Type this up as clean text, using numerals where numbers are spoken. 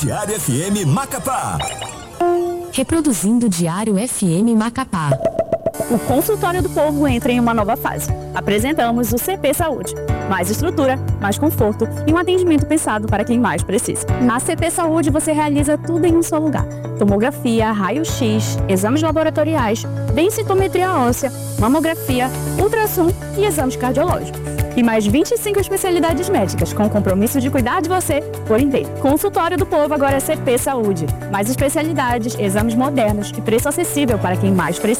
Diário FM Macapá. Reproduzindo Diário FM Macapá. O Consultório do Povo entra em uma nova fase. Apresentamos o CP Saúde. Mais estrutura, mais conforto e um atendimento pensado para quem mais precisa. Na CP Saúde você realiza tudo em um só lugar. Tomografia, raio-x, exames laboratoriais, densitometria óssea, mamografia, ultrassom e exames cardiológicos. E mais 25 especialidades médicas com o compromisso de cuidar de você por inteiro. Consultório do Povo agora é CP Saúde. Mais especialidades, exames modernos e preço acessível para quem mais precisa.